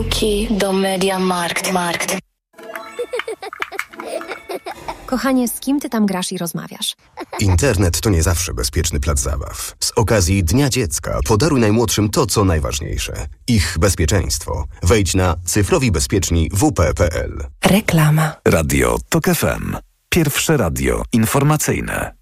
Do MediaMarkt. Kochanie, z kim ty tam grasz i rozmawiasz? Internet to nie zawsze bezpieczny plac zabaw. Z okazji Dnia Dziecka podaruj najmłodszym to, co najważniejsze. Ich bezpieczeństwo. Wejdź na cyfrowibezpieczni.wp.pl. Reklama. Radio TOK FM. Pierwsze radio informacyjne.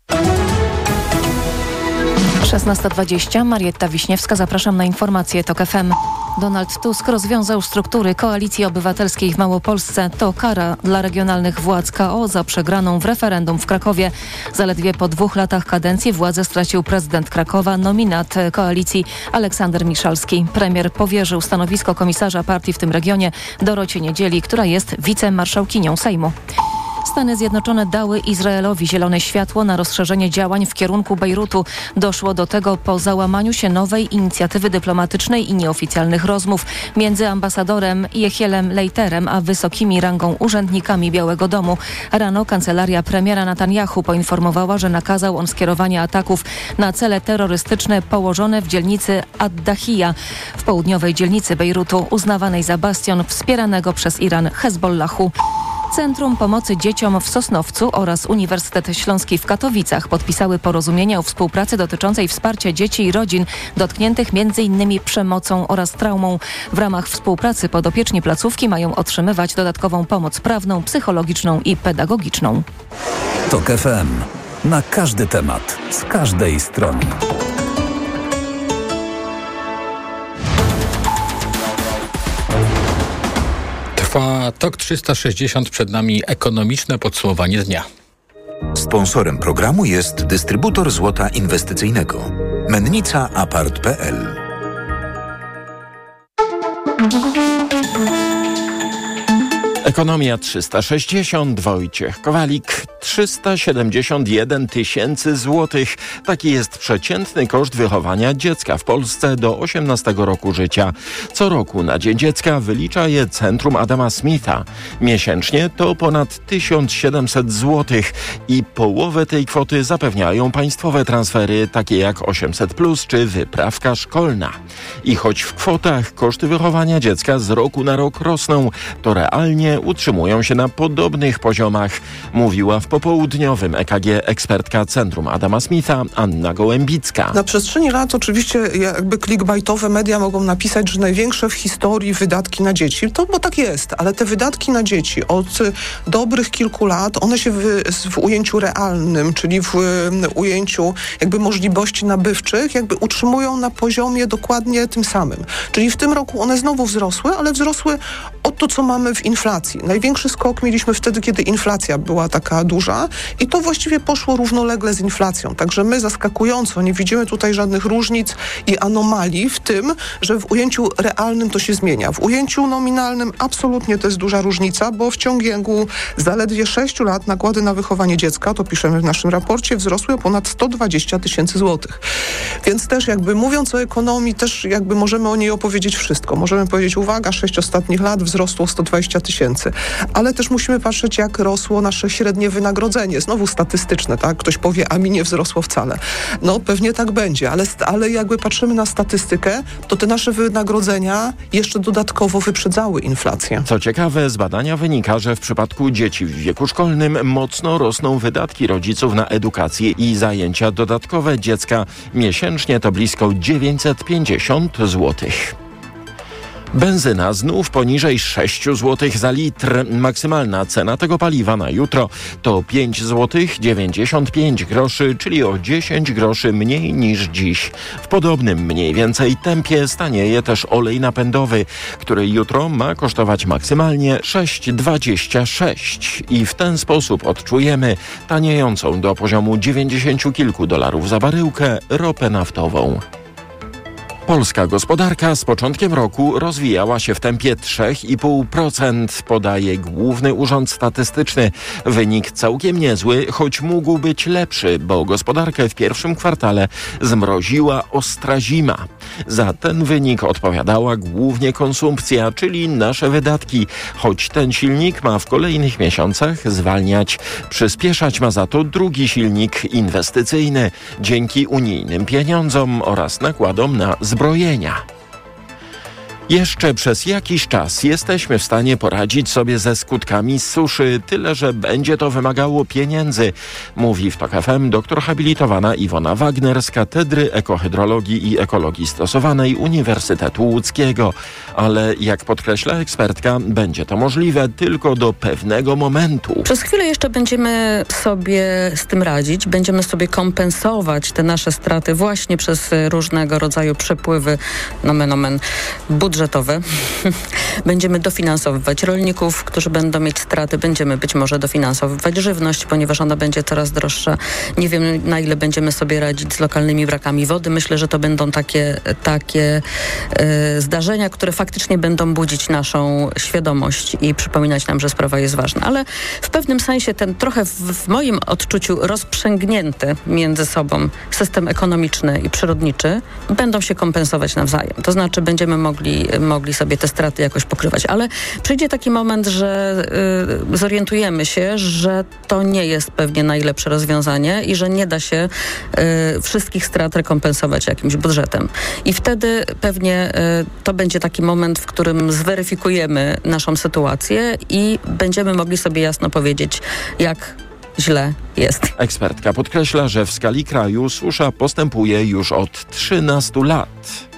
16:20. Marietta Wiśniewska. Zapraszam na informacje TOK FM. Donald Tusk rozwiązał struktury Koalicji Obywatelskiej w Małopolsce. To kara dla regionalnych władz KO za przegraną w referendum w Krakowie. Zaledwie po 2 latach kadencji władzę stracił prezydent Krakowa, nominat koalicji Aleksander Miszalski. Premier powierzył stanowisko komisarza partii w tym regionie Dorocie Niedzieli, która jest wicemarszałkinią Sejmu. Stany Zjednoczone dały Izraelowi zielone światło na rozszerzenie działań w kierunku Bejrutu. Doszło do tego po załamaniu się nowej inicjatywy dyplomatycznej i nieoficjalnych rozmów między ambasadorem Jehielem Leiterem a wysokimi rangą urzędnikami Białego Domu. Rano kancelaria premiera Netanjahu poinformowała, że nakazał on skierowanie ataków na cele terrorystyczne położone w dzielnicy Ad-Dahija, w południowej dzielnicy Bejrutu, uznawanej za bastion wspieranego przez Iran Hezbollahu. Centrum Pomocy Dzieciom w Sosnowcu oraz Uniwersytet Śląski w Katowicach podpisały porozumienia o współpracy dotyczącej wsparcia dzieci i rodzin dotkniętych m.in. przemocą oraz traumą. W ramach współpracy podopieczni placówki mają otrzymywać dodatkową pomoc prawną, psychologiczną i pedagogiczną. TOK FM. Na każdy temat, z każdej strony. Trwa TOK 360, przed nami ekonomiczne podsumowanie dnia. Sponsorem programu jest dystrybutor złota inwestycyjnego Mennica Apart.pl. Ekonomia 360, Wojciech Kowalik. 371 tysięcy złotych. Taki jest przeciętny koszt wychowania dziecka w Polsce do 18 roku życia. Co roku na Dzień Dziecka wylicza je Centrum Adama Smitha. Miesięcznie to ponad 1700 złotych i połowę tej kwoty zapewniają państwowe transfery takie jak 800+ czy wyprawka szkolna. I choć w kwotach koszty wychowania dziecka z roku na rok rosną, to realnie utrzymują się na podobnych poziomach, mówiła w popołudniowym EKG ekspertka Centrum Adama Smitha Anna Gołębicka. Na przestrzeni lat oczywiście jakby clickbaitowe media mogą napisać, że największe w historii wydatki na dzieci, to bo tak jest, ale te wydatki na dzieci od dobrych kilku lat, one się w ujęciu realnym, czyli w ujęciu jakby możliwości nabywczych, jakby utrzymują na poziomie dokładnie tym samym. Czyli w tym roku one znowu wzrosły, ale wzrosły od to, co mamy w inflacji. Największy skok mieliśmy wtedy, kiedy inflacja była taka duża i to właściwie poszło równolegle z inflacją. Także my zaskakująco nie widzimy tutaj żadnych różnic i anomalii w tym, że w ujęciu realnym to się zmienia. W ujęciu nominalnym absolutnie to jest duża różnica, bo w ciągu zaledwie 6 lat nakłady na wychowanie dziecka, to piszemy w naszym raporcie, wzrosły o ponad 120 tysięcy złotych. Więc też jakby mówiąc o ekonomii, też jakby możemy o niej opowiedzieć wszystko. Możemy powiedzieć, uwaga, 6 ostatnich lat wzrosło 120 tysięcy. Ale też musimy patrzeć, jak rosło nasze średnie wynagrodzenie. Znowu statystyczne, tak? Ktoś powie, a mi nie wzrosło wcale. No pewnie tak będzie, ale jakby patrzymy na statystykę, to te nasze wynagrodzenia jeszcze dodatkowo wyprzedzały inflację. Co ciekawe, z badania wynika, że w przypadku dzieci w wieku szkolnym mocno rosną wydatki rodziców na edukację i zajęcia dodatkowe dziecka. Miesięcznie to blisko 950 złotych. Benzyna znów poniżej 6 zł za litr. Maksymalna cena tego paliwa na jutro to 5 zł 95 groszy, czyli o 10 groszy mniej niż dziś. W podobnym mniej więcej tempie stanieje też olej napędowy, który jutro ma kosztować maksymalnie 6,26 i w ten sposób odczujemy taniejącą do poziomu 90 kilku dolarów za baryłkę ropę naftową. Polska gospodarka z początkiem roku rozwijała się w tempie 3,5%, podaje Główny Urząd Statystyczny. Wynik całkiem niezły, choć mógł być lepszy, bo gospodarkę w pierwszym kwartale zmroziła ostra zima. Za ten wynik odpowiadała głównie konsumpcja, czyli nasze wydatki, choć ten silnik ma w kolejnych miesiącach zwalniać. Przyspieszać ma za to drugi silnik inwestycyjny, dzięki unijnym pieniądzom oraz nakładom na zbrojenia. Jeszcze przez jakiś czas jesteśmy w stanie poradzić sobie ze skutkami suszy, tyle że będzie to wymagało pieniędzy, mówi w TOK FM doktor habilitowana Iwona Wagner z Katedry Ekohydrologii i Ekologii Stosowanej Uniwersytetu Łódzkiego. Ale jak podkreśla ekspertka, będzie to możliwe tylko do pewnego momentu. Przez chwilę jeszcze będziemy sobie z tym radzić, będziemy sobie kompensować te nasze straty właśnie przez różnego rodzaju przepływy, nomen omen, budżetowe. Będziemy dofinansowywać rolników, którzy będą mieć straty. Będziemy być może dofinansowywać żywność, ponieważ ona będzie coraz droższa. Nie wiem, na ile będziemy sobie radzić z lokalnymi brakami wody. Myślę, że to będą takie zdarzenia, które faktycznie będą budzić naszą świadomość i przypominać nam, że sprawa jest ważna. Ale w pewnym sensie ten trochę w moim odczuciu rozprzęgnięty między sobą system ekonomiczny i przyrodniczy będą się kompensować nawzajem. To znaczy będziemy mogli sobie te straty jakoś pokrywać. Ale przyjdzie taki moment, że zorientujemy się, że to nie jest pewnie najlepsze rozwiązanie i że nie da się wszystkich strat rekompensować jakimś budżetem. I wtedy pewnie to będzie taki moment, w którym zweryfikujemy naszą sytuację i będziemy mogli sobie jasno powiedzieć, jak źle jest. Ekspertka podkreśla, że w skali kraju susza postępuje już od 13 lat.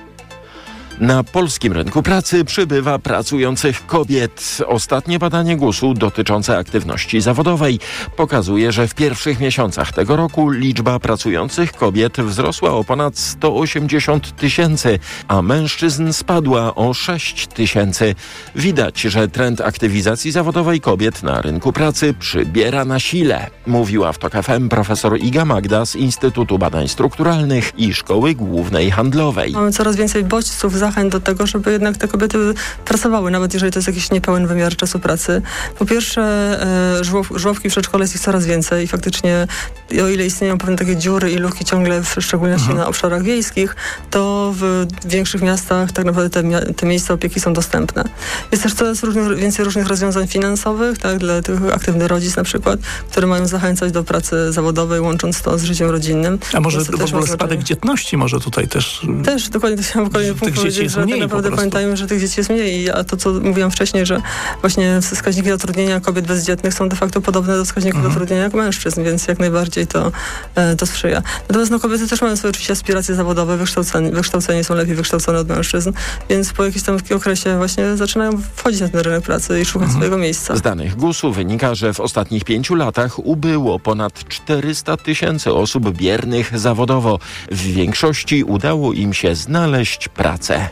Na polskim rynku pracy przybywa pracujących kobiet. Ostatnie badanie GUS-u dotyczące aktywności zawodowej pokazuje, że w pierwszych miesiącach tego roku liczba pracujących kobiet wzrosła o ponad 180 000, a mężczyzn spadła o 6 000. Widać, że trend aktywizacji zawodowej kobiet na rynku pracy przybiera na sile, mówiła w TOK FM profesor Iga Magda z Instytutu Badań Strukturalnych i Szkoły Głównej Handlowej. Mamy coraz więcej bodźców, zachęt do tego, żeby jednak te kobiety pracowały, nawet jeżeli to jest jakiś niepełen wymiar czasu pracy. Po pierwsze, żłobki w przedszkole jest ich coraz więcej i faktycznie o ile istnieją pewne takie dziury i luki ciągle, w szczególności na obszarach wiejskich, to w większych miastach tak naprawdę te miejsca opieki są dostępne. Jest też coraz więcej różnych rozwiązań finansowych, tak, dla tych aktywnych rodzic na przykład, które mają zachęcać do pracy zawodowej, łącząc to z życiem rodzinnym. A może w ogóle spadek dzietności może tutaj też... Też, dokładnie, to chciałam powiedzieć, że tak naprawdę pamiętajmy, że tych dzieci jest mniej, a to, co mówiłam wcześniej, że właśnie wskaźniki zatrudnienia kobiet bezdzietnych są de facto podobne do wskaźników zatrudnienia jak mężczyzn, więc jak najbardziej to sprzyja. Natomiast kobiety też mają swoje oczywiście aspiracje zawodowe, wykształceni są lepiej wykształcone od mężczyzn, więc po jakimś tam okresie właśnie zaczynają wchodzić na ten rynek pracy i szukać swojego miejsca. Z danych GUS-u wynika, że w ostatnich 5 latach ubyło ponad 400 000 osób biernych zawodowo. W większości udało im się znaleźć pracę.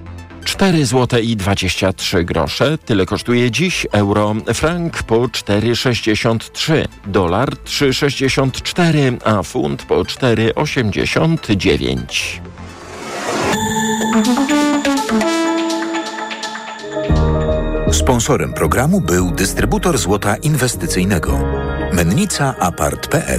4,23 zł. Tyle kosztuje dziś euro. Frank po 4,63. Dolar 3,64, a funt po 4,89. Sponsorem programu był dystrybutor złota inwestycyjnego. Mennica Apart.pl.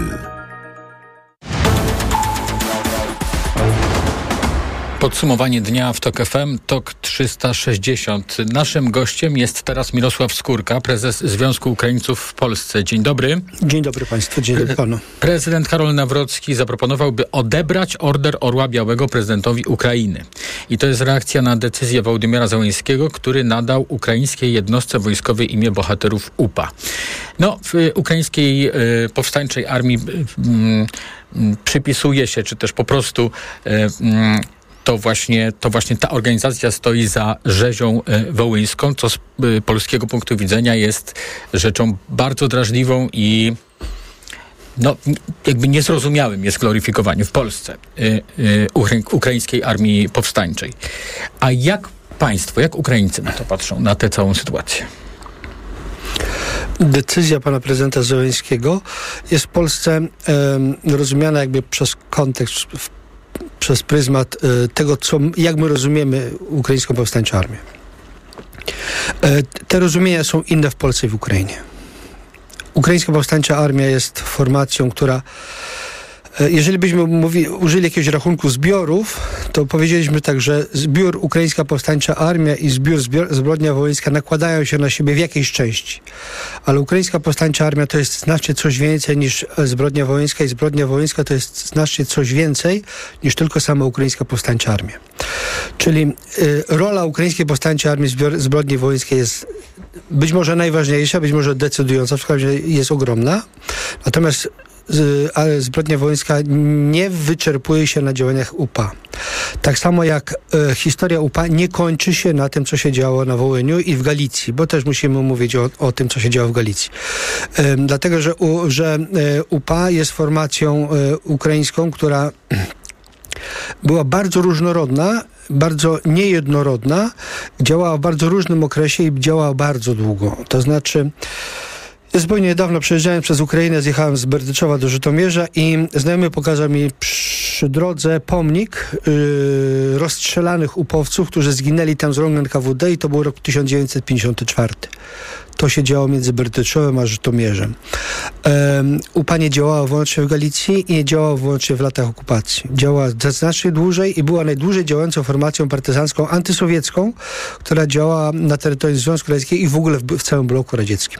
Podsumowanie dnia w TOK FM, TOK 360. Naszym gościem jest teraz Mirosław Skórka, prezes Związku Ukraińców w Polsce. Dzień dobry. Dzień dobry państwu, dzień dobry panu. Prezydent Karol Nawrocki zaproponował, by odebrać Order Orła Białego prezydentowi Ukrainy. I to jest reakcja na decyzję Wołodymyra Zełenskiego, który nadał ukraińskiej jednostce wojskowej imię bohaterów UPA. No, w ukraińskiej powstańczej armii przypisuje się, czy też po prostu to właśnie ta organizacja stoi za rzezią wołyńską, co z polskiego punktu widzenia jest rzeczą bardzo drażliwą i jakby niezrozumiałym jest gloryfikowanie w Polsce ukraińskiej armii powstańczej. A jak państwo, jak Ukraińcy na to patrzą, na tę całą sytuację? Decyzja pana prezydenta Zełenskiego jest w Polsce rozumiana jakby przez kontekst, przez pryzmat tego, jak my rozumiemy ukraińską powstańczą armię. Te rozumienia są inne w Polsce i w Ukrainie. Ukraińska powstańcza armia jest formacją, która, jeżeli byśmy użyli jakiegoś rachunku zbiorów, to powiedzieliśmy tak, że zbiór Ukraińska Powstańcza Armia i zbiór Zbrodnia Wołyńska nakładają się na siebie w jakiejś części. Ale Ukraińska Powstańcza Armia to jest znacznie coś więcej niż Zbrodnia Wołyńska i Zbrodnia Wołyńska to jest znacznie coś więcej niż tylko sama Ukraińska Powstańcza Armia. Czyli rola Ukraińskiej Powstańczej Armii Zbrodni Wołyńskiej jest być może najważniejsza, być może decydująca, w każdym razie jest ogromna. Natomiast Zbrodnia Wołyńska nie wyczerpuje się na działaniach UPA. Tak samo jak historia UPA nie kończy się na tym, co się działo na Wołyniu i w Galicji, bo też musimy mówić o tym, co się działo w Galicji. Dlatego, że UPA jest formacją ukraińską, która była bardzo różnorodna, bardzo niejednorodna, działała w bardzo różnym okresie i działała bardzo długo. To znaczy, ja zupełnie niedawno przejeżdżałem przez Ukrainę, zjechałem z Berdyczowa do Żytomierza i znajomy pokazał mi przy drodze pomnik rozstrzelanych upowców, którzy zginęli tam z rąk NKWD i to był rok 1954. To się działo między Berdyczowem a Żytomierzem. UPA nie działała wyłącznie w Galicji i nie działała wyłącznie w latach okupacji. Działała znacznie dłużej i była najdłużej działającą formacją partyzancką antysowiecką, która działała na terytorium Związku Radzieckiego i w ogóle w całym bloku radzieckim.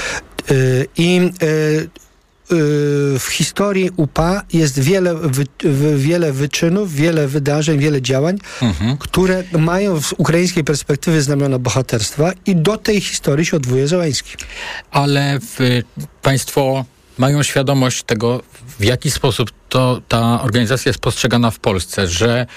W historii UPA jest wiele wyczynów, wiele wydarzeń, wiele działań, które mają z ukraińskiej perspektywy znamiona bohaterstwa i do tej historii się odwołuje Zełański. Ale państwo mają świadomość tego, w jaki sposób ta organizacja jest postrzegana w Polsce, że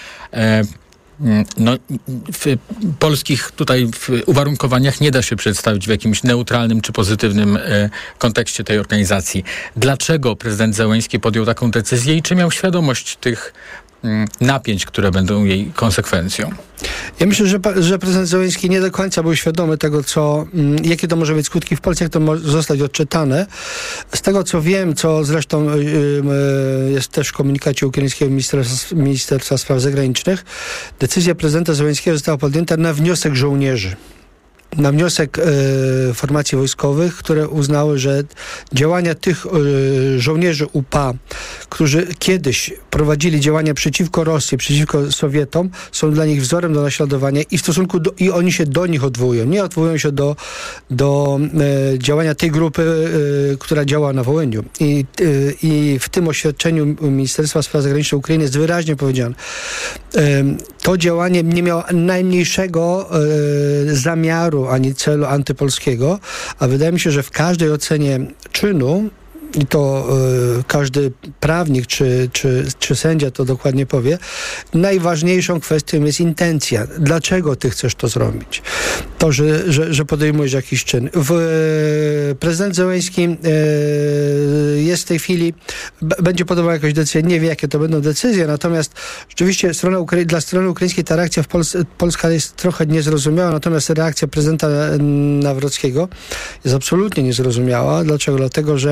w polskich tutaj uwarunkowaniach nie da się przedstawić w jakimś neutralnym czy pozytywnym kontekście tej organizacji. Dlaczego prezydent Zełański podjął taką decyzję i czy miał świadomość tych napięć, które będą jej konsekwencją? Ja myślę, że prezydent Zełański nie do końca był świadomy tego, jakie to może mieć skutki w Polsce, jak to może zostać odczytane. Z tego, co wiem, co zresztą jest też w komunikacie ukraińskiego Ministerstwa Spraw Zagranicznych, decyzja prezydenta Zełańskiego została podjęta na wniosek żołnierzy. Na wniosek formacji wojskowych, które uznały, że działania tych żołnierzy UPA, którzy kiedyś prowadzili działania przeciwko Rosji, przeciwko Sowietom, są dla nich wzorem do naśladowania i oni się do nich odwołują. Nie odwołują się do działania tej grupy, która działa na Wołyniu. I w tym oświadczeniu Ministerstwa Spraw Zagranicznych Ukrainy jest wyraźnie powiedziane, to działanie nie miało najmniejszego zamiaru ani celu antypolskiego, a wydaje mi się, że w każdej ocenie czynu, i to każdy prawnik czy sędzia to dokładnie powie, najważniejszą kwestią jest intencja. Dlaczego ty chcesz to zrobić? To, że podejmujesz jakiś czyn. Prezydent Zełański jest w tej chwili, będzie podejmował jakąś decyzję, nie wie, jakie to będą decyzje, natomiast rzeczywiście dla strony ukraińskiej ta reakcja Polska jest trochę niezrozumiała, natomiast reakcja prezydenta Nawrockiego jest absolutnie niezrozumiała. Dlaczego? Dlatego, że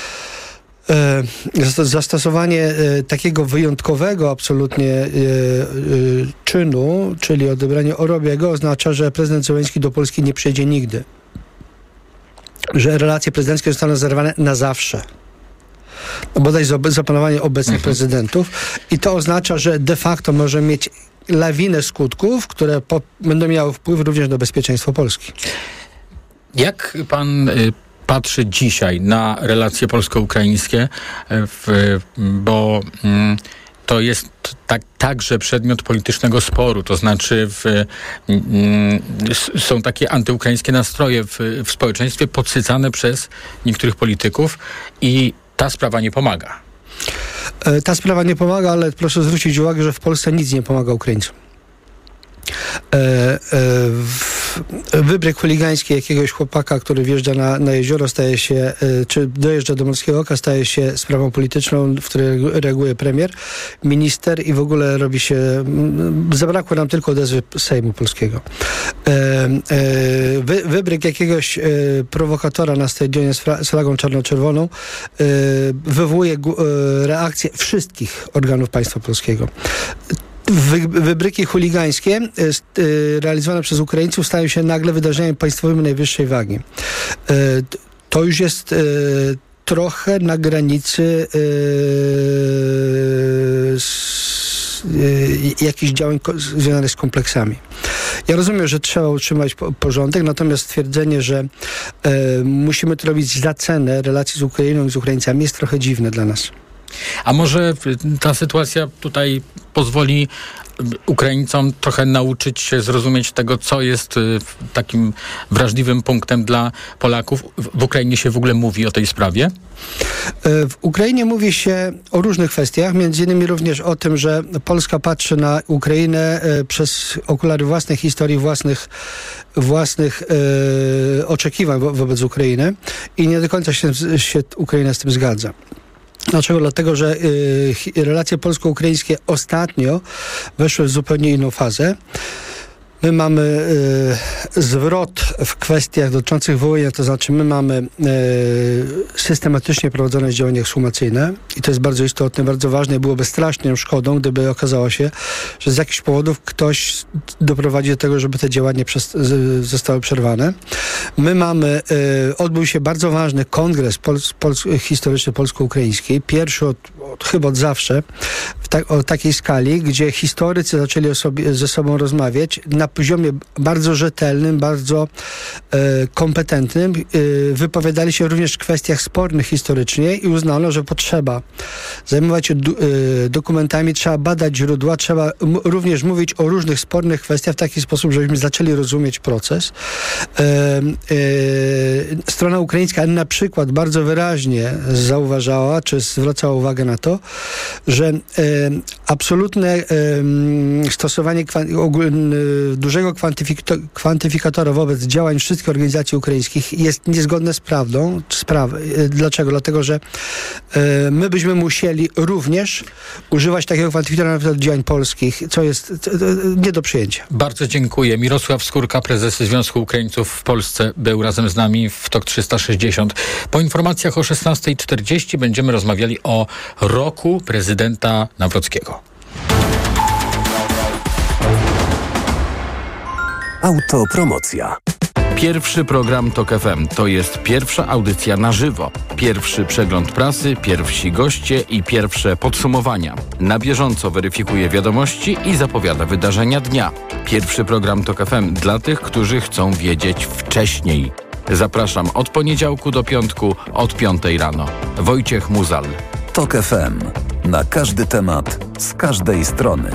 zastosowanie takiego wyjątkowego absolutnie czynu, czyli odebranie Orobiego, oznacza, że prezydent Zełański do Polski nie przyjedzie nigdy. Że relacje prezydenckie zostaną zerwane na zawsze. Bodaj za panowania obecnych prezydentów. I to oznacza, że de facto może mieć lawinę skutków, które będą miały wpływ również na bezpieczeństwo Polski. Jak pan patrzy dzisiaj na relacje polsko-ukraińskie, bo to jest także przedmiot politycznego sporu, to znaczy są takie antyukraińskie nastroje w społeczeństwie podsycane przez niektórych polityków i ta sprawa nie pomaga. Ta sprawa nie pomaga, ale proszę zwrócić uwagę, że w Polsce nic nie pomaga Ukraińcom. Wybryk chuligański jakiegoś chłopaka, który wjeżdża na jezioro, staje się, czy dojeżdża do Morskiego Oka, staje się sprawą polityczną, w której reaguje premier, minister i w ogóle robi się, zabrakło nam tylko odezwy Sejmu Polskiego. Wybryk jakiegoś prowokatora na stadionie z flagą czarno-czerwoną wywołuje reakcję wszystkich organów państwa polskiego. Wybryki chuligańskie realizowane przez Ukraińców stają się nagle wydarzeniami państwowymi najwyższej wagi. To już jest trochę na granicy jakichś działań związanych z kompleksami. Ja rozumiem, że trzeba utrzymać porządek, natomiast stwierdzenie, że musimy to robić za cenę relacji z Ukrainą i z Ukraińcami jest trochę dziwne dla nas. A może ta sytuacja tutaj pozwoli Ukraińcom trochę nauczyć się zrozumieć tego, co jest takim wrażliwym punktem dla Polaków? W Ukrainie się w ogóle mówi o tej sprawie? W Ukrainie mówi się o różnych kwestiach, między innymi również o tym, że Polska patrzy na Ukrainę przez okulary własnej historii, własnych oczekiwań wobec Ukrainy i nie do końca się Ukraina z tym zgadza. Dlaczego? Dlatego, że relacje polsko-ukraińskie ostatnio weszły w zupełnie inną fazę. My mamy zwrot w kwestiach dotyczących wołania, to znaczy my mamy systematycznie prowadzone działania ekshumacyjne i to jest bardzo istotne, bardzo ważne i byłoby straszną szkodą, gdyby okazało się, że z jakichś powodów ktoś doprowadzi do tego, żeby te działania zostały przerwane. My mamy, odbył się bardzo ważny kongres historyczny polsko-ukraiński, pierwszy chyba od zawsze o takiej skali, gdzie historycy zaczęli ze sobą rozmawiać na poziomie bardzo rzetelnym, bardzo kompetentnym. Wypowiadali się również w kwestiach spornych historycznie i uznano, że potrzeba zajmować się dokumentami, trzeba badać źródła, trzeba również mówić o różnych spornych kwestiach w taki sposób, żebyśmy zaczęli rozumieć proces. Strona ukraińska na przykład bardzo wyraźnie zauważała, czy zwracała uwagę na to, że absolutne stosowanie dużego kwantyfikatora wobec działań wszystkich organizacji ukraińskich jest niezgodne z prawdą. Dlaczego? Dlatego, że my byśmy musieli również używać takiego kwantyfikatora na działań polskich, co jest nie do przyjęcia. Bardzo dziękuję. Mirosław Skórka, prezes Związku Ukraińców w Polsce, był razem z nami w TOK 360. Po informacjach o 16:40 będziemy rozmawiali o roku prezydenta Nawrockiego. Autopromocja. Pierwszy program TOK FM to jest pierwsza audycja na żywo. Pierwszy przegląd prasy, pierwsi goście i pierwsze podsumowania. Na bieżąco weryfikuje wiadomości i zapowiada wydarzenia dnia. Pierwszy program TOK FM dla tych, którzy chcą wiedzieć wcześniej. Zapraszam od poniedziałku do piątku od 5:00 rano. Wojciech Muzal. TOK FM. Na każdy temat, z każdej strony.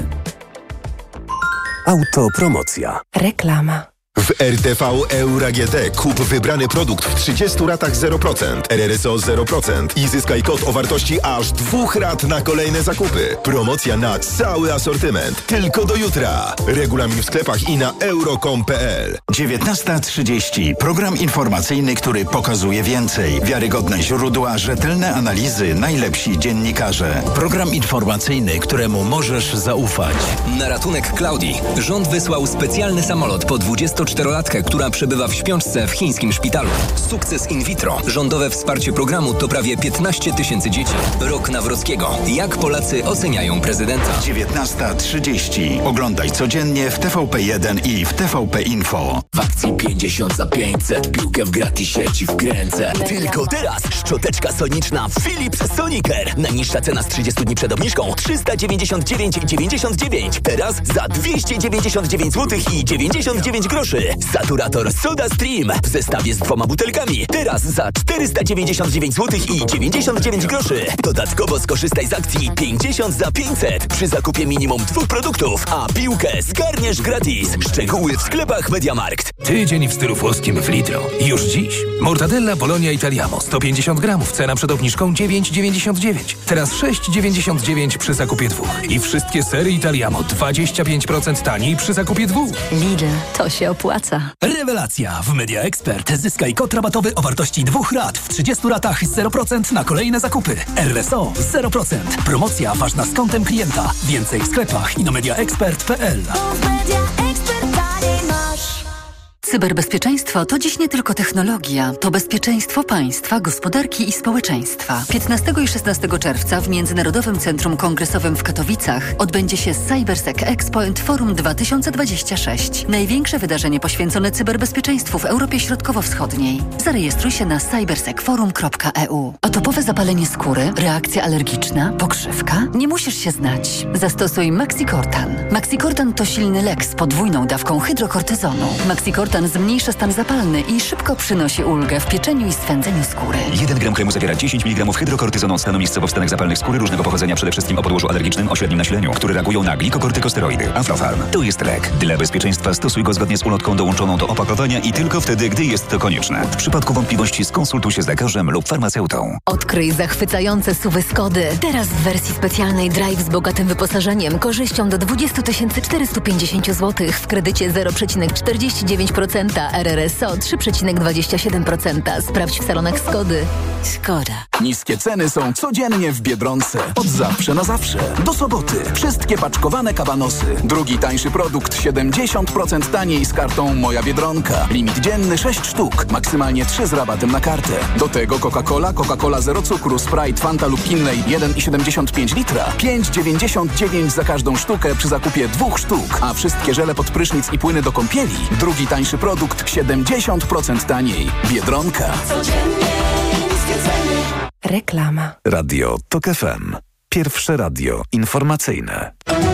Autopromocja. Reklama. W RTV Euro AGD kup wybrany produkt w 30 ratach 0%, RRSO 0% i zyskaj kod o wartości aż 2 rat na kolejne zakupy. Promocja na cały asortyment. Tylko do jutra. Regulamin w sklepach i na euro.com.pl. 19:30. Program informacyjny, który pokazuje więcej. Wiarygodne źródła, rzetelne analizy, najlepsi dziennikarze. Program informacyjny, któremu możesz zaufać. Na ratunek Klaudii rząd wysłał specjalny samolot po 24-latkę, która przebywa w śpiączce w chińskim szpitalu. Sukces in vitro. Rządowe wsparcie programu to prawie 15 000 dzieci. Rok Nawrockiego. Jak Polacy oceniają prezydenta? 19:30. Oglądaj codziennie w TVP1 i w TVP Info. W akcji 50 za 500. Piłkę w gratisie ci wkręcę. Tylko teraz szczoteczka soniczna Philips Sonicare. Najniższa cena z 30 dni przed obniżką 399,99. Teraz za 299 zł i 99 groszy. Saturator Soda Stream w zestawie z 2 butelkami. Teraz za 499 zł i 99 groszy. Dodatkowo skorzystaj z akcji 50 za 500 przy zakupie minimum 2 produktów, a piłkę zgarniesz gratis. Szczegóły w sklepach MediaMarkt. Tydzień w stylu włoskim w Lidlo. Już dziś. Mortadella Bologna Italiano 150 gramów. Cena przed obniżką 9,99. Teraz 6,99 przy zakupie 2. I wszystkie sery Italiano 25% taniej przy zakupie 2. Lidl, to się opłaca. Rewelacja! W Media Expert zyskaj kod rabatowy o wartości 2 rat w 30 ratach 0% na kolejne zakupy. RSO 0%. Promocja ważna z kontem klienta. Więcej w sklepach i na mediaexpert.pl. Cyberbezpieczeństwo to dziś nie tylko technologia, to bezpieczeństwo państwa, gospodarki i społeczeństwa. 15 i 16 czerwca w Międzynarodowym Centrum Kongresowym w Katowicach odbędzie się CyberSec Expo and Forum 2026. Największe wydarzenie poświęcone cyberbezpieczeństwu w Europie Środkowo-Wschodniej. Zarejestruj się na cybersecforum.eu. Atopowe zapalenie skóry, reakcja alergiczna, pokrzywka? Nie musisz się znać. Zastosuj Maxicortan. Maxicortan to silny lek z podwójną dawką hydrokortyzonu. Maxicortan zmniejsza stan zapalny i szybko przynosi ulgę w pieczeniu i swędzeniu skóry. 1 gram kremu zawiera 10 mg hydrokortyzonu stanowiskowo w stanach zapalnych skóry różnego pochodzenia, przede wszystkim o podłożu alergicznym o średnim nasileniu, które reagują na glikokortykosteroidy. Aflofarm to jest lek. Dla bezpieczeństwa stosuj go zgodnie z ulotką dołączoną do opakowania i tylko wtedy, gdy jest to konieczne. W przypadku wątpliwości skonsultuj się z lekarzem lub farmaceutą. Odkryj zachwycające SUV-y Skody. Teraz w wersji specjalnej Drive z bogatym wyposażeniem, korzyścią do 20 450 zł w kredycie 0,49%, RRSO 3,27%. Sprawdź w salonach Skody. Skoda. Niskie ceny są codziennie w Biedronce. Od zawsze na zawsze. Do soboty. Wszystkie paczkowane kabanosy. Drugi tańszy produkt 70% taniej z kartą Moja Biedronka. Limit dzienny 6 sztuk. Maksymalnie 3 z rabatem na kartę. Do tego Coca-Cola zero cukru, Sprite, Fanta lub innej 1,75 litra. 5,99 za każdą sztukę przy zakupie 2 sztuk. A wszystkie żele pod prysznic i płyny do kąpieli. Drugi tańszy produkt 70% taniej. Biedronka. Reklama. Radio TOK FM. Pierwsze radio informacyjne.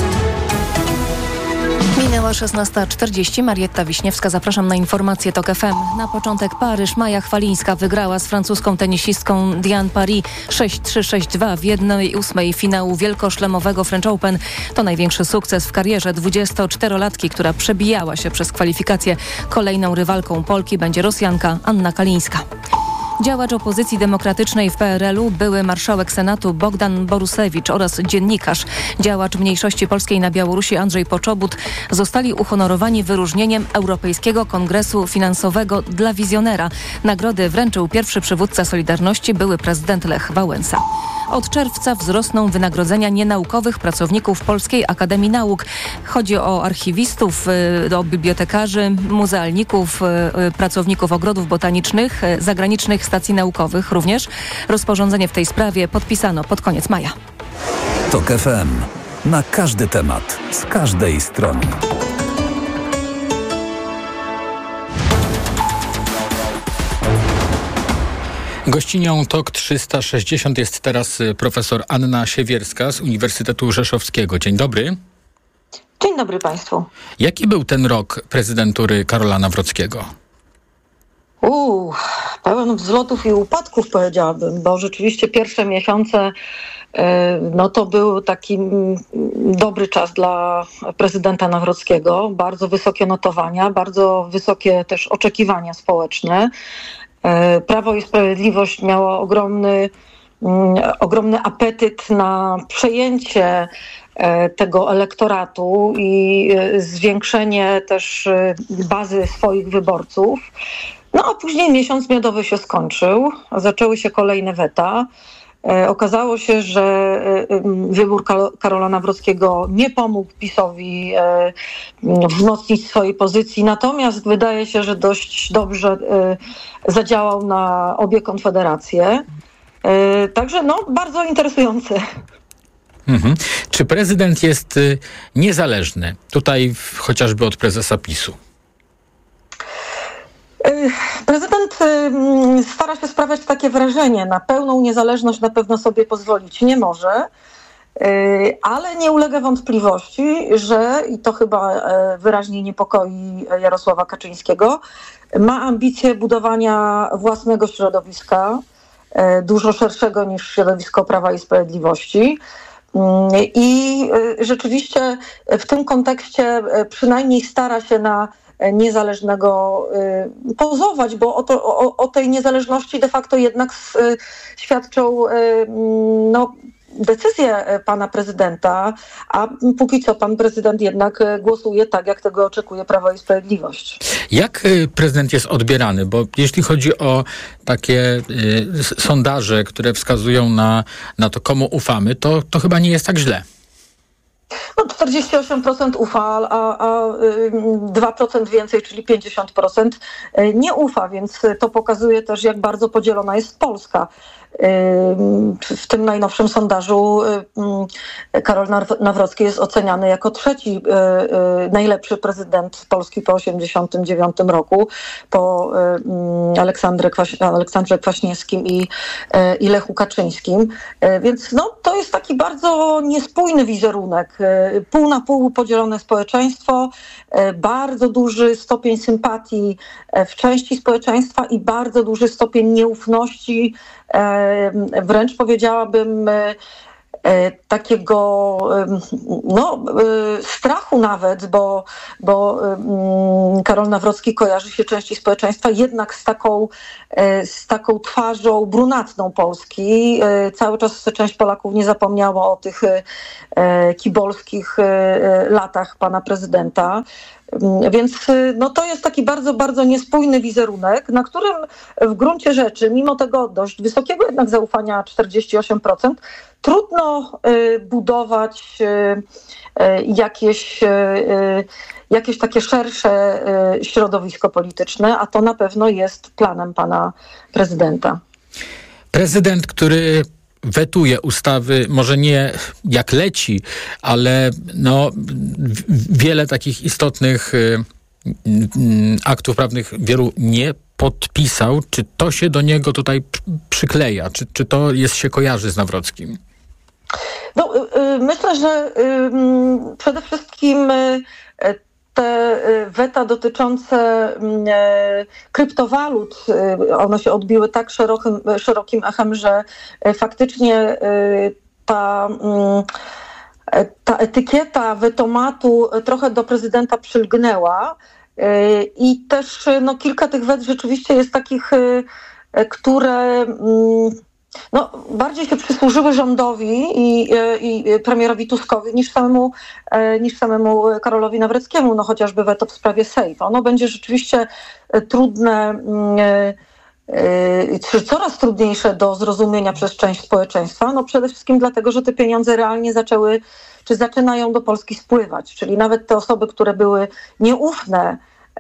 Minęła 16:40. Marietta Wiśniewska. Zapraszam na informacje TOK FM. Na początek Paryż. Maja Chwalińska wygrała z francuską tenisistką Diane Paris 6-3, 6-2 w 1/8 finału wielkoszlemowego French Open. To największy sukces w karierze 24-latki, która przebijała się przez kwalifikacje. Kolejną rywalką Polki będzie Rosjanka Anna Kalińska. Działacz opozycji demokratycznej w PRL-u, były marszałek Senatu Bogdan Borusewicz oraz dziennikarz, działacz mniejszości polskiej na Białorusi Andrzej Poczobut zostali uhonorowani wyróżnieniem Europejskiego Kongresu Finansowego dla Wizjonera. Nagrody wręczył pierwszy przywódca Solidarności, były prezydent Lech Wałęsa. Od czerwca wzrosną wynagrodzenia nienaukowych pracowników Polskiej Akademii Nauk. Chodzi o archiwistów, o bibliotekarzy, muzealników, pracowników ogrodów botanicznych, zagranicznych stacji naukowych również. Rozporządzenie w tej sprawie podpisano pod koniec maja. TOK FM. Na każdy temat, z każdej strony. Gościnią TOK 360 jest teraz profesor Anna Siewierska z Uniwersytetu Rzeszowskiego. Dzień dobry. Dzień dobry Państwu. Jaki był ten rok prezydentury Karola Nawrockiego? Pełen wzlotów i upadków, powiedziałabym, bo rzeczywiście pierwsze miesiące to był taki dobry czas dla prezydenta Nawrockiego. Bardzo wysokie notowania, bardzo wysokie też oczekiwania społeczne. Prawo i Sprawiedliwość miało ogromny apetyt na przejęcie tego elektoratu i zwiększenie też bazy swoich wyborców. A później miesiąc miodowy się skończył, zaczęły się kolejne weta. Okazało się, że wybór Karola Nawrockiego nie pomógł PiS-owi wzmocnić swojej pozycji, natomiast wydaje się, że dość dobrze zadziałał na obie konfederacje. Także bardzo interesujące. Czy prezydent jest niezależny? Tutaj chociażby od prezesa PiS-u. Prezydent stara się sprawiać takie wrażenie. Na pełną niezależność na pewno sobie pozwolić nie może, ale nie ulega wątpliwości, że, i to chyba wyraźnie niepokoi Jarosława Kaczyńskiego, ma ambicje budowania własnego środowiska, dużo szerszego niż środowisko Prawa i Sprawiedliwości. I rzeczywiście w tym kontekście przynajmniej stara się na niezależnego pozować, bo o tej niezależności de facto jednak świadczą decyzje pana prezydenta, a póki co pan prezydent jednak głosuje tak, jak tego oczekuje Prawo i Sprawiedliwość. Jak prezydent jest odbierany? Bo jeśli chodzi o takie sondaże, które wskazują na to, komu ufamy, to chyba nie jest tak źle. 48% ufa, a 2% więcej, czyli 50% nie ufa, więc to pokazuje też, jak bardzo podzielona jest Polska. W tym najnowszym sondażu Karol Nawrocki jest oceniany jako trzeci najlepszy prezydent Polski po 1989 roku, po Aleksandrze Kwaśniewskim i Lechu Kaczyńskim. Więc to jest taki bardzo niespójny wizerunek. Pół na pół podzielone społeczeństwo, bardzo duży stopień sympatii w części społeczeństwa i bardzo duży stopień nieufności, wręcz powiedziałabym takiego strachu nawet, bo Karol Nawrocki kojarzy się części społeczeństwa jednak z taką twarzą brunatną Polski. Cały czas część Polaków nie zapomniała o tych kibolskich latach pana prezydenta. Więc to jest taki bardzo, bardzo niespójny wizerunek, na którym w gruncie rzeczy, mimo tego dość wysokiego jednak zaufania 48%, trudno budować jakieś takie szersze środowisko polityczne, a to na pewno jest planem pana prezydenta. Prezydent, który wetuje ustawy, może nie jak leci, ale wiele takich istotnych aktów prawnych wielu nie podpisał. Czy to się do niego tutaj przykleja? Czy to się kojarzy z Nawrockim? Myślę, że przede wszystkim te weta dotyczące kryptowalut, one się odbiły tak szerokim echem, że faktycznie ta etykieta wetomatu trochę do prezydenta przylgnęła i też kilka tych wet rzeczywiście jest takich, które bardziej się przysłużyły rządowi i premierowi Tuskowi niż samemu Karolowi Nawrockiemu, chociażby weto w sprawie SAFE. Ono będzie rzeczywiście trudne, czy coraz trudniejsze do zrozumienia przez część społeczeństwa. Przede wszystkim dlatego, że te pieniądze realnie zaczynają do Polski spływać, czyli nawet te osoby, które były nieufne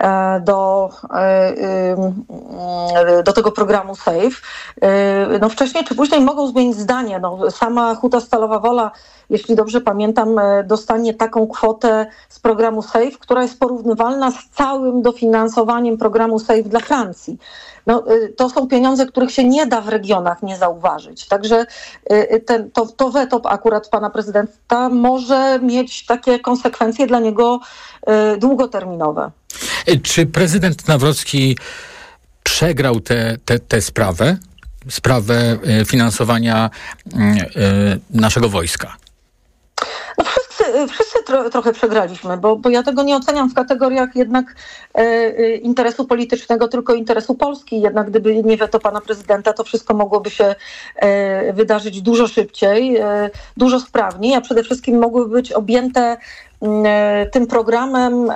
do tego programu SAFE, wcześniej czy później mogą zmienić zdanie. Sama Huta Stalowa Wola, jeśli dobrze pamiętam, dostanie taką kwotę z programu SAFE, która jest porównywalna z całym dofinansowaniem programu SAFE dla Francji. To są pieniądze, których się nie da w regionach nie zauważyć. Także to weto akurat pana prezydenta może mieć takie konsekwencje dla niego długoterminowe. Czy prezydent Nawrocki przegrał tę sprawę finansowania naszego wojska? Wszyscy trochę przegraliśmy, bo ja tego nie oceniam w kategoriach jednak interesu politycznego, tylko interesu Polski. Jednak gdyby nie weto pana prezydenta, to wszystko mogłoby się wydarzyć dużo szybciej, dużo sprawniej, a przede wszystkim mogłyby być objęte tym programem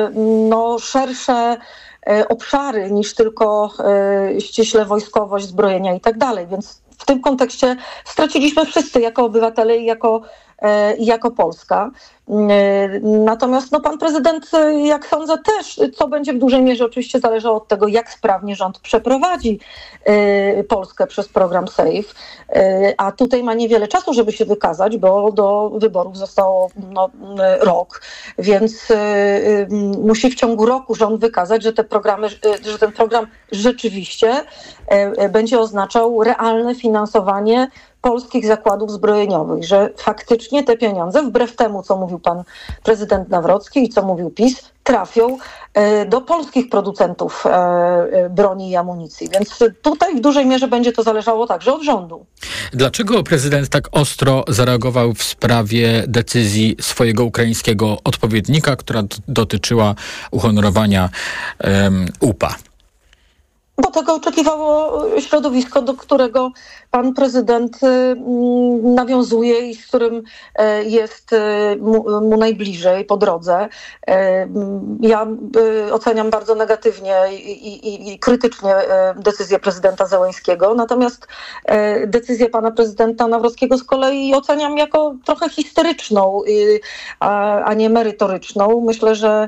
szersze obszary niż tylko ściśle wojskowość, zbrojenia i tak dalej. Więc w tym kontekście straciliśmy wszyscy jako obywatele i jako Polska. Natomiast pan prezydent, jak sądzę, też, co będzie w dużej mierze oczywiście zależało od tego, jak sprawnie rząd przeprowadzi Polskę przez program SAFE. A tutaj ma niewiele czasu, żeby się wykazać, bo do wyborów zostało rok, więc musi w ciągu roku rząd wykazać, że ten program rzeczywiście będzie oznaczał realne finansowanie polskich zakładów zbrojeniowych, że faktycznie te pieniądze, wbrew temu, co mówił pan prezydent Nawrocki i co mówił PiS, trafią do polskich producentów broni i amunicji. Więc tutaj w dużej mierze będzie to zależało także od rządu. Dlaczego prezydent tak ostro zareagował w sprawie decyzji swojego ukraińskiego odpowiednika, która dotyczyła uhonorowania UPA? Bo tego oczekiwało środowisko, do którego pan prezydent nawiązuje i z którym jest mu najbliżej po drodze. Ja oceniam bardzo negatywnie i krytycznie decyzję prezydenta Zełenskiego, natomiast decyzję pana prezydenta Nawrockiego z kolei oceniam jako trochę historyczną, a nie merytoryczną. Myślę, że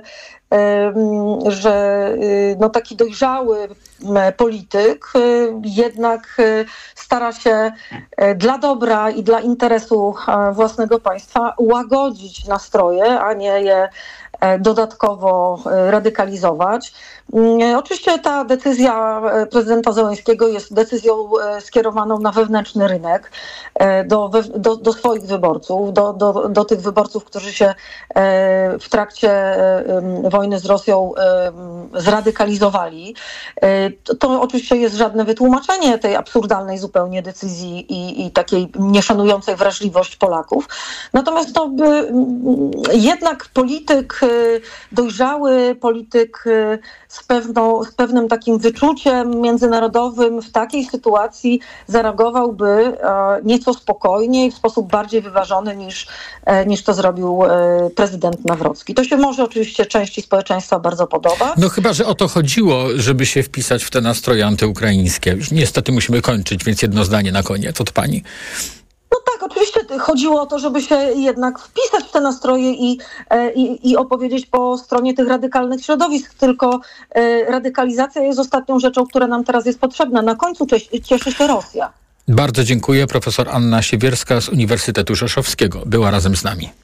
taki dojrzały polityk jednak stara się dla dobra i dla interesu własnego państwa łagodzić nastroje, a nie je dodatkowo radykalizować. Oczywiście ta decyzja prezydenta Zełenskiego jest decyzją skierowaną na wewnętrzny rynek, do swoich wyborców, do tych wyborców, którzy się w trakcie wojny z Rosją zradykalizowali. To oczywiście jest żadne wytłumaczenie tej absurdalnej zupełnie decyzji i takiej nieszanującej wrażliwość Polaków. Natomiast jednak polityk dojrzały, polityk z pewnym takim wyczuciem międzynarodowym w takiej sytuacji zareagowałby nieco spokojniej, w sposób bardziej wyważony niż to zrobił prezydent Nawrocki. To się może oczywiście części społeczeństwa bardzo podoba. No chyba, że o to chodziło, żeby się wpisać w te nastroje antyukraińskie. Już niestety musimy kończyć, więc jedno zdanie na koniec od pani. No tak, oczywiście chodziło o to, żeby się jednak wpisać w te nastroje i opowiedzieć po stronie tych radykalnych środowisk, tylko radykalizacja jest ostatnią rzeczą, która nam teraz jest potrzebna. Na końcu cieszy się Rosja. Bardzo dziękuję. Profesor Anna Siewierska z Uniwersytetu Rzeszowskiego była razem z nami.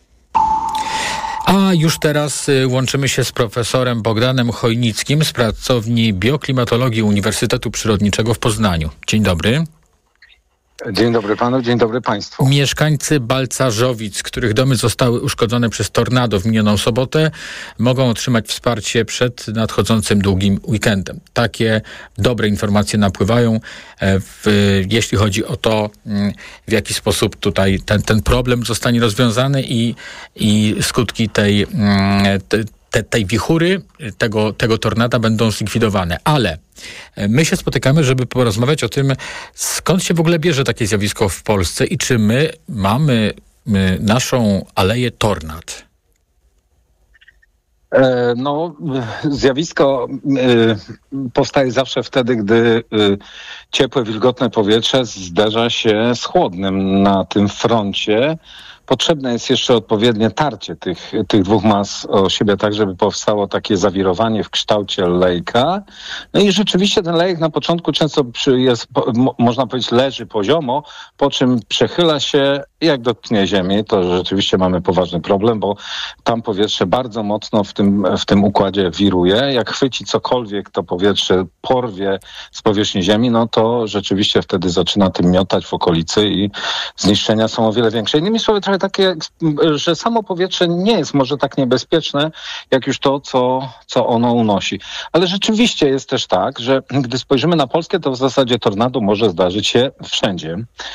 A już teraz łączymy się z profesorem Bogdanem Chojnickim z pracowni bioklimatologii Uniwersytetu Przyrodniczego w Poznaniu. Dzień dobry. Dzień dobry panu, dzień dobry państwu. Mieszkańcy Balcarzowic, których domy zostały uszkodzone przez tornado w minioną sobotę, mogą otrzymać wsparcie przed nadchodzącym długim weekendem. Takie dobre informacje napływają, jeśli chodzi o to, w jaki sposób tutaj ten problem zostanie rozwiązany i skutki tej wichury, tego tornada będą zlikwidowane. Ale my się spotykamy, żeby porozmawiać o tym, skąd się w ogóle bierze takie zjawisko w Polsce i czy my mamy naszą aleję tornad. No, zjawisko powstaje zawsze wtedy, gdy ciepłe, wilgotne powietrze zderza się z chłodnym na tym froncie. Potrzebne jest jeszcze odpowiednie tarcie tych dwóch mas o siebie, tak żeby powstało takie zawirowanie w kształcie lejka. No i rzeczywiście ten lejek na początku często można powiedzieć, leży poziomo, po czym przechyla się i jak dotknie ziemi, to rzeczywiście mamy poważny problem, bo tam powietrze bardzo mocno w tym układzie wiruje. Jak chwyci cokolwiek, to powietrze porwie z powierzchni ziemi, no to rzeczywiście wtedy zaczyna tym miotać w okolicy i zniszczenia są o wiele większe. Innymi słowy, trochę takie, że samo powietrze nie jest może tak niebezpieczne, jak już to, co ono unosi. Ale rzeczywiście jest też tak, że gdy spojrzymy na Polskę, to w zasadzie tornado może zdarzyć się wszędzie.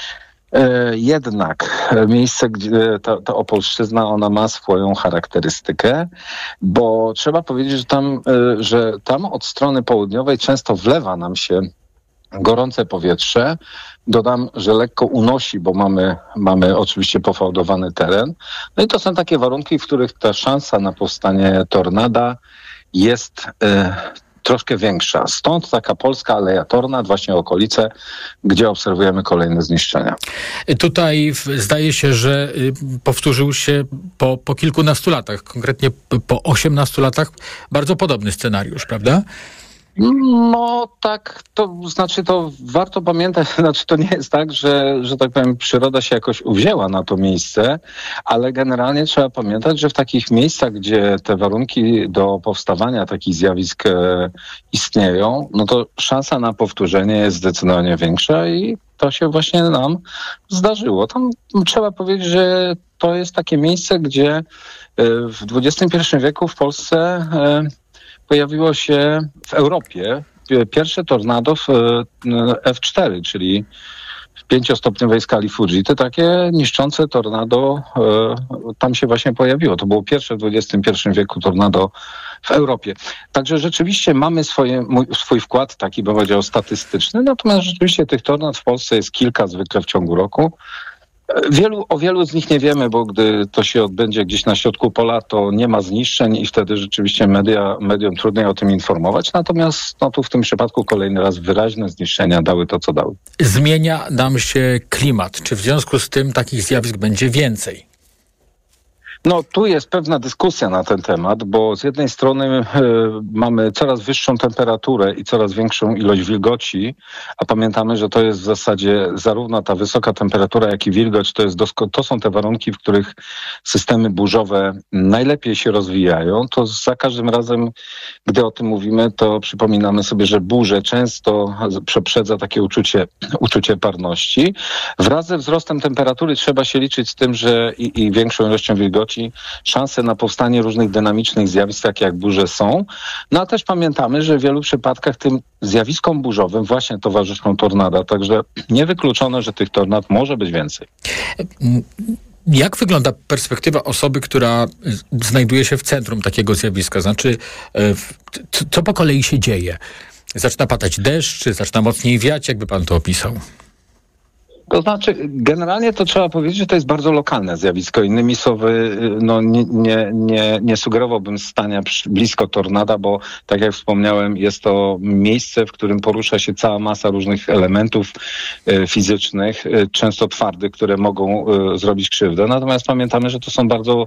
Jednak miejsce, gdzie ta Opolszczyzna, ona ma swoją charakterystykę, bo trzeba powiedzieć, że tam od strony południowej często wlewa nam się gorące powietrze. Dodam, że lekko unosi, bo mamy oczywiście pofałdowany teren. No i to są takie warunki, w których ta szansa na powstanie tornada jest troszkę większa. Stąd taka polska aleja tornad, właśnie okolice, gdzie obserwujemy kolejne zniszczenia. Tutaj zdaje się, że powtórzył się po kilkunastu latach, konkretnie po 18 latach, bardzo podobny scenariusz, prawda? No tak, to znaczy to warto pamiętać, to nie jest tak, że tak powiem przyroda się jakoś uwzięła na to miejsce, ale generalnie trzeba pamiętać, że w takich miejscach, gdzie te warunki do powstawania takich zjawisk istnieją, no to szansa na powtórzenie jest zdecydowanie większa i to się właśnie nam zdarzyło. Tam trzeba powiedzieć, że to jest takie miejsce, gdzie w XXI wieku w Polsce pojawiło się w Europie pierwsze tornado w F4, czyli w 5-stopniowej skali Fujity. Takie niszczące tornado tam się właśnie pojawiło. To było pierwsze w XXI wieku tornado w Europie. Także rzeczywiście mamy swój wkład taki, bym powiedział, statystyczny, natomiast rzeczywiście tych tornad w Polsce jest kilka zwykle w ciągu roku. O wielu z nich nie wiemy, bo gdy to się odbędzie gdzieś na środku pola, to nie ma zniszczeń i wtedy rzeczywiście mediom trudniej o tym informować. Natomiast tu w tym przypadku kolejny raz wyraźne zniszczenia dały to, co dały. Zmienia nam się klimat. Czy w związku z tym takich zjawisk będzie więcej? No tu jest pewna dyskusja na ten temat, bo z jednej strony mamy coraz wyższą temperaturę i coraz większą ilość wilgoci, a pamiętamy, że to jest w zasadzie zarówno ta wysoka temperatura, jak i wilgoć, to są te warunki, w których systemy burzowe najlepiej się rozwijają. To za każdym razem, gdy o tym mówimy, to przypominamy sobie, że burze często przeprzedza takie uczucie parności. Wraz ze wzrostem temperatury trzeba się liczyć z tym, że i większą ilością wilgoci szanse na powstanie różnych dynamicznych zjawisk, takie jak burze są. No a też pamiętamy, że w wielu przypadkach tym zjawiskom burzowym właśnie towarzyszą tornada, także niewykluczone, że tych tornad może być więcej. Jak wygląda perspektywa osoby, która znajduje się w centrum takiego zjawiska? Znaczy, co po kolei się dzieje? Zaczyna padać deszcz, czy zaczyna mocniej wiać? Jakby pan to opisał? To znaczy, generalnie to trzeba powiedzieć, że to jest bardzo lokalne zjawisko. Innymi słowy, nie sugerowałbym stania blisko tornada, bo tak jak wspomniałem, jest to miejsce, w którym porusza się cała masa różnych elementów fizycznych, często twardych, które mogą zrobić krzywdę. Natomiast pamiętamy, że to są bardzo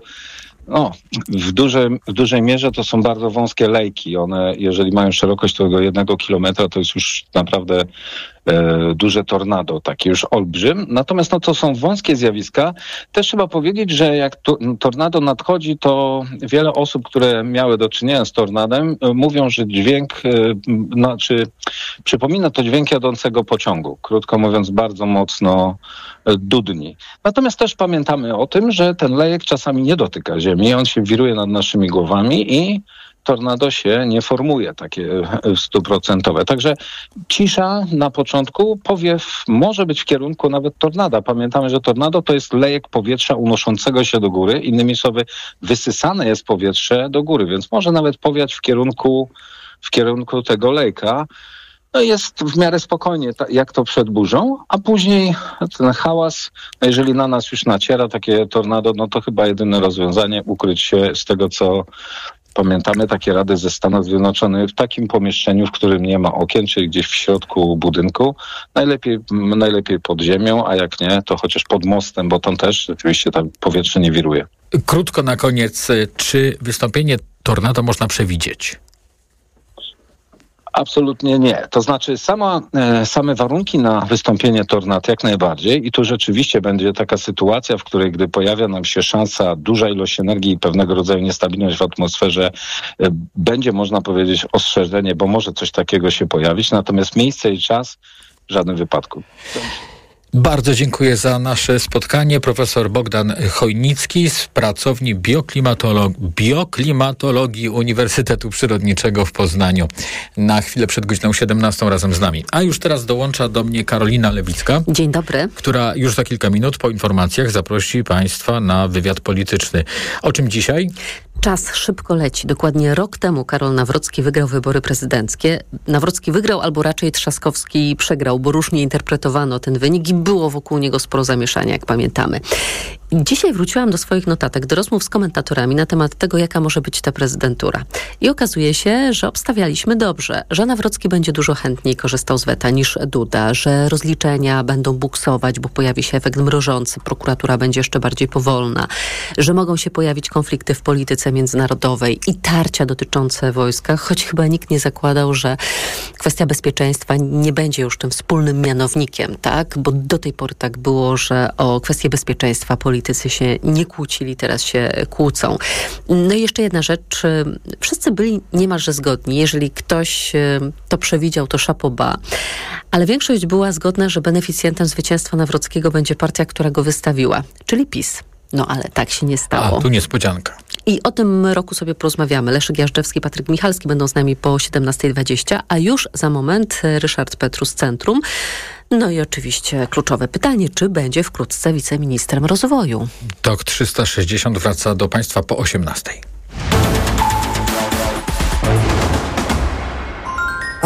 w dużej mierze to są bardzo wąskie lejki. One, jeżeli mają szerokość tego 1 kilometra, to jest już naprawdę duże tornado, taki już olbrzym. Natomiast to są wąskie zjawiska. Też trzeba powiedzieć, że jak tornado nadchodzi, to wiele osób, które miały do czynienia z tornadem, mówią, że dźwięk, przypomina to dźwięk jadącego pociągu. Krótko mówiąc, bardzo mocno dudni. Natomiast też pamiętamy o tym, że ten lejek czasami nie dotyka ziemi, on się wiruje nad naszymi głowami i tornado się nie formuje takie 100%. Także cisza na początku, powiew może być w kierunku nawet tornada. Pamiętamy, że tornado to jest lejek powietrza unoszącego się do góry. Innymi słowy, wysysane jest powietrze do góry, więc może nawet powiać w kierunku tego lejka. No jest w miarę spokojnie, jak to przed burzą, a później ten hałas, jeżeli na nas już naciera takie tornado, no to chyba jedyne rozwiązanie ukryć się z tego, co pamiętamy, takie rady ze Stanów Zjednoczonych w takim pomieszczeniu, w którym nie ma okien, czyli gdzieś w środku budynku, najlepiej pod ziemią, a jak nie, to chociaż pod mostem, bo tam też rzeczywiście tam powietrze nie wiruje. Krótko na koniec, czy wystąpienie tornado można przewidzieć? Absolutnie nie. To znaczy same warunki na wystąpienie tornad jak najbardziej i tu rzeczywiście będzie taka sytuacja, w której gdy pojawia nam się szansa, duża ilość energii i pewnego rodzaju niestabilność w atmosferze, będzie można powiedzieć ostrzeżenie, bo może coś takiego się pojawić, natomiast miejsce i czas w żadnym wypadku. Bardzo dziękuję za nasze spotkanie. Profesor Bogdan Chojnicki z pracowni bioklimatologii Uniwersytetu Przyrodniczego w Poznaniu. Na chwilę przed godziną 17 razem z nami. A już teraz dołącza do mnie Karolina Lewicka. Dzień dobry. Która już za kilka minut po informacjach zaprosi Państwa na wywiad polityczny. O czym dzisiaj? Czas szybko leci. Dokładnie rok temu Karol Nawrocki wygrał wybory prezydenckie. Nawrocki wygrał, albo raczej Trzaskowski przegrał, bo różnie interpretowano ten wynik i było wokół niego sporo zamieszania, jak pamiętamy. Dzisiaj wróciłam do swoich notatek, do rozmów z komentatorami na temat tego, jaka może być ta prezydentura. I okazuje się, że obstawialiśmy dobrze, że Nawrocki będzie dużo chętniej korzystał z weta niż Duda, że rozliczenia będą buksować, bo pojawi się efekt mrożący, prokuratura będzie jeszcze bardziej powolna, że mogą się pojawić konflikty w polityce międzynarodowej i tarcia dotyczące wojska, choć chyba nikt nie zakładał, że kwestia bezpieczeństwa nie będzie już tym wspólnym mianownikiem, tak? Bo do tej pory tak było, że o kwestie bezpieczeństwa politycy się nie kłócili, teraz się kłócą. No i jeszcze jedna rzecz. Wszyscy byli niemalże zgodni. Jeżeli ktoś to przewidział, to chapeau bas. Ale większość była zgodna, że beneficjentem zwycięstwa Nawrockiego będzie partia, która go wystawiła, czyli PiS. No ale tak się nie stało. A, tu niespodzianka. I o tym roku sobie porozmawiamy. Leszek Jażdżewski, Patryk Michalski będą z nami po 17:20, a już za moment Ryszard Petru z Centrum. No i oczywiście kluczowe pytanie, czy będzie wkrótce wiceministrem rozwoju. TOK 360 wraca do Państwa po 18:00.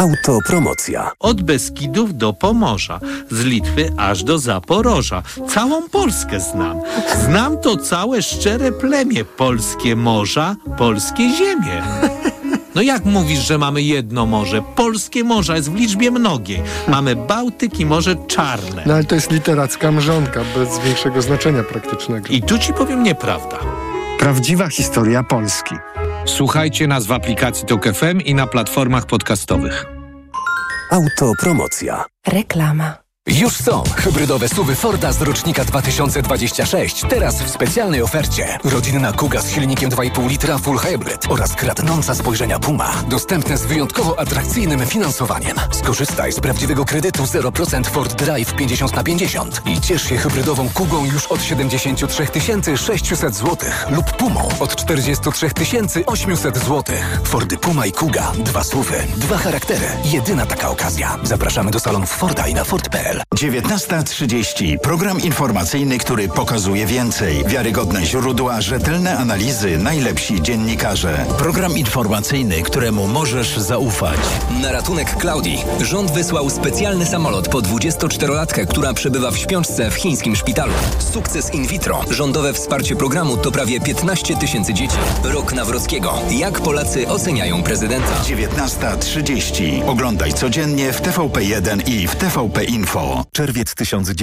Autopromocja. Od Beskidów do Pomorza, z Litwy aż do Zaporoża. Całą Polskę znam. Znam to całe szczere plemię. Polskie morza, polskie ziemie. No jak mówisz, że mamy jedno morze? Polskie morza jest w liczbie mnogiej. Mamy Bałtyk i Morze Czarne. No ale to jest literacka mrzonka, bez większego znaczenia praktycznego. I tu ci powiem nieprawda. Prawdziwa historia Polski. Słuchajcie nas w aplikacji TOK FM i na platformach podcastowych. Autopromocja. Reklama. Już są hybrydowe SUV-y Forda z rocznika 2026. Teraz w specjalnej ofercie. Rodzinna Kuga z silnikiem 2,5 litra Full Hybrid oraz kradnąca spojrzenia Puma. Dostępne z wyjątkowo atrakcyjnym finansowaniem. Skorzystaj z prawdziwego kredytu 0% Ford Drive 50/50 i ciesz się hybrydową Kugą już od 73 600 zł lub Pumą od 43 800 zł. Fordy Puma i Kuga. 2 SUV-y, 2 charaktery. Jedyna taka okazja. Zapraszamy do salonów Forda i na Ford.pl. 19:30. Program informacyjny, który pokazuje więcej. Wiarygodne źródła, rzetelne analizy, najlepsi dziennikarze. Program informacyjny, któremu możesz zaufać. Na ratunek Klaudii rząd wysłał specjalny samolot po 24-latkę, która przebywa w śpiączce w chińskim szpitalu. Sukces in vitro. Rządowe wsparcie programu to prawie 15 000 dzieci. Rok Nawrockiego. Jak Polacy oceniają prezydenta? 19:30. Oglądaj codziennie w TVP1 i w TVP Info. Czerwiec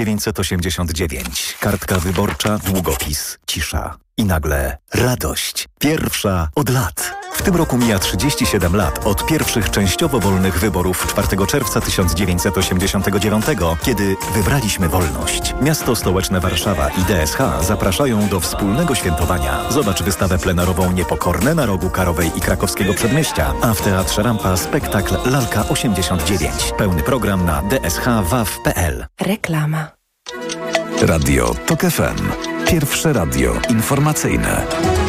1989. Kartka wyborcza, długopis, cisza. I nagle radość. Pierwsza od lat. W tym roku mija 37 lat od pierwszych częściowo wolnych wyborów 4 czerwca 1989, kiedy wybraliśmy wolność. Miasto stołeczne Warszawa i DSH zapraszają do wspólnego świętowania. Zobacz wystawę plenarową Niepokorne na rogu Karowej i Krakowskiego Przedmieścia, a w Teatrze Rampa spektakl Lalka 89. Pełny program na dshwaw.pl. Reklama. Radio TOK FM. Pierwsze radio informacyjne.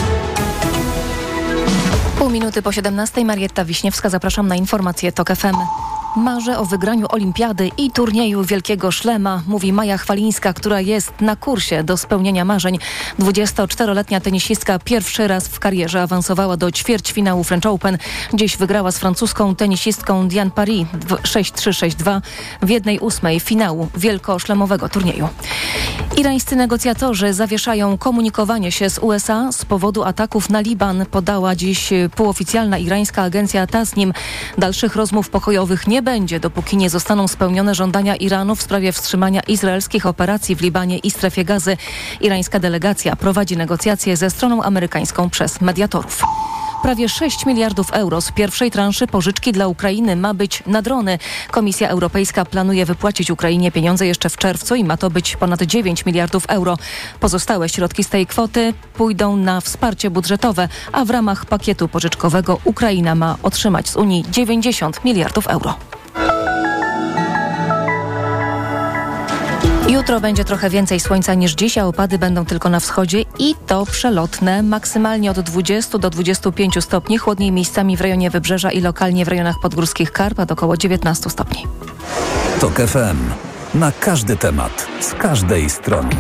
Pół minuty po 17:00. Marietta Wiśniewska. Zapraszam na informacje TOK FM. Marzę o wygraniu olimpiady i turnieju Wielkiego Szlema, mówi Maja Chwalińska, która jest na kursie do spełnienia marzeń. 24-letnia tenisistka pierwszy raz w karierze awansowała do ćwierćfinału French Open. Dziś wygrała z francuską tenisistką Diane Paris 6-3, 6-2 w 1/8 finału wielkoszlemowego turnieju. Irańscy negocjatorzy zawieszają komunikowanie się z USA z powodu ataków na Liban, podała dziś półoficjalna irańska agencja Tasnim. Dalszych rozmów pokojowych nie będzie, dopóki nie zostaną spełnione żądania Iranu w sprawie wstrzymania izraelskich operacji w Libanie i Strefie Gazy. Irańska delegacja prowadzi negocjacje ze stroną amerykańską przez mediatorów. Prawie 6 miliardów euro z pierwszej transzy pożyczki dla Ukrainy ma być na drony. Komisja Europejska planuje wypłacić Ukrainie pieniądze jeszcze w czerwcu i ma to być ponad 9 miliardów euro. Pozostałe środki z tej kwoty pójdą na wsparcie budżetowe, a w ramach pakietu pożyczkowego Ukraina ma otrzymać z Unii 90 miliardów euro. Jutro będzie trochę więcej słońca niż dziś, a opady będą tylko na wschodzie i to przelotne. Maksymalnie od 20 do 25 stopni, chłodniej miejscami w rejonie Wybrzeża i lokalnie w rejonach podgórskich Karpat około 19 stopni. TOK FM. Na każdy temat, z każdej strony.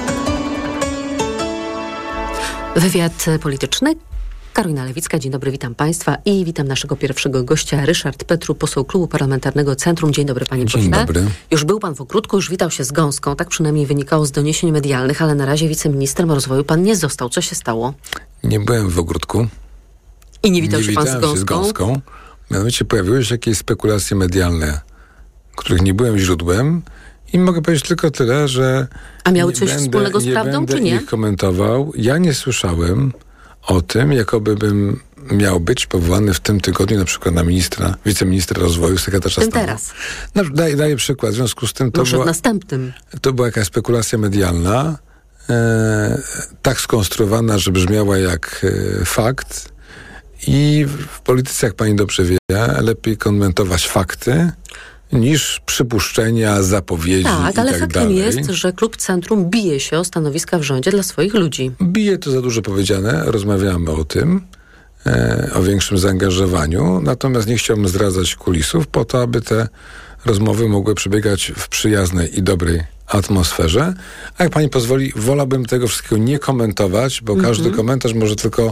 Wywiad polityczny. Karolina Lewicka, dzień dobry, witam Państwa i witam naszego pierwszego gościa, Ryszard Petru, poseł Klubu Parlamentarnego Centrum. Dzień dobry, panie pośle. Dzień dobry. Już był pan w ogródku, już witał się z gąską, tak przynajmniej wynikało z doniesień medialnych, ale na razie wiceministrem rozwoju pan nie został. Co się stało? Nie byłem w ogródku. I nie witał się pan z gąską? Mianowicie pojawiły się jakieś spekulacje medialne, których nie byłem źródłem. I mogę powiedzieć tylko tyle, że a miały coś wspólnego z prawdą, czy nie? Ich komentował. Ja nie słyszałem o tym, jakoby bym miał być powołany w tym tygodniu na przykład na wiceministra rozwoju, sekretarza stanu. Teraz. No, daję przykład. W związku z tym to była jakaś spekulacja medialna, tak skonstruowana, że brzmiała jak fakt. I w polityce, jak pani dobrze wie, lepiej komentować fakty niż przypuszczenia, zapowiedzi tak, i tak ale dalej. faktem jest, że Klub Centrum bije się o stanowiska w rządzie dla swoich ludzi. Bije to za dużo powiedziane, rozmawiamy o tym, o większym zaangażowaniu, natomiast nie chciałbym zdradzać kulisów po to, aby te rozmowy mogły przebiegać w przyjaznej i dobrej atmosferze. A jak pani pozwoli, wolałbym tego wszystkiego nie komentować, bo każdy komentarz może tylko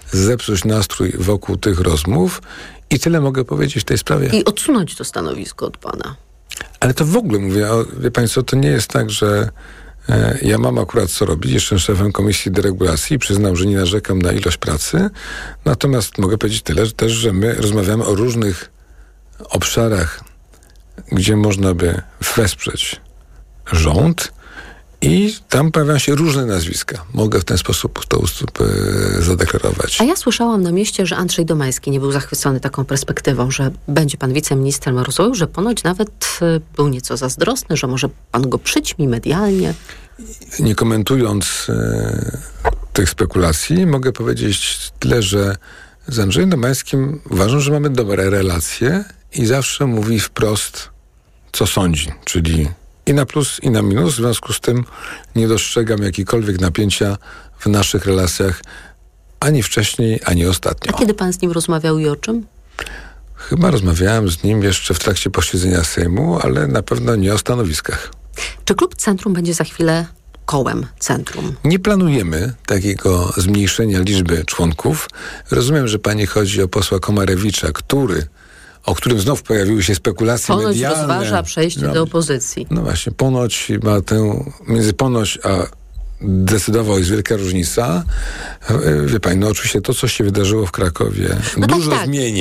zepsuć nastrój wokół tych rozmów i tyle mogę powiedzieć w tej sprawie. I odsunąć to stanowisko od pana. Ale to w ogóle mówię, wie państwo, to nie jest tak, że ja mam akurat co robić, jestem szefem Komisji Deregulacji i przyznam, że nie narzekam na ilość pracy, natomiast mogę powiedzieć tyle, że też, że my rozmawiamy o różnych obszarach, gdzie można by wesprzeć rząd i tam pojawiają się różne nazwiska. Mogę w ten sposób to zadeklarować. A ja słyszałam na mieście, że Andrzej Domański nie był zachwycony taką perspektywą, że będzie pan wiceministrem rozwoju, że ponoć nawet był nieco zazdrosny, że może pan go przyćmi medialnie. Nie komentując tych spekulacji, mogę powiedzieć tyle, że z Andrzejem Domańskim uważam, że mamy dobre relacje i zawsze mówi wprost, co sądzi, czyli i na plus, i na minus. W związku z tym nie dostrzegam jakikolwiek napięcia w naszych relacjach ani wcześniej, ani ostatnio. A kiedy pan z nim rozmawiał i o czym? Chyba rozmawiałem z nim jeszcze w trakcie posiedzenia Sejmu, ale na pewno nie o stanowiskach. Czy klub Centrum będzie za chwilę kołem Centrum? Nie planujemy takiego zmniejszenia liczby członków. Rozumiem, że pani chodzi o posła Komarewicza, o którym znów pojawiły się spekulacje medialne. Ponoć rozważa przejście do opozycji. No właśnie, ponoć ma między ponoć a decydował, jest wielka różnica. Wie pani, oczywiście to, co się wydarzyło w Krakowie, dużo zmienia.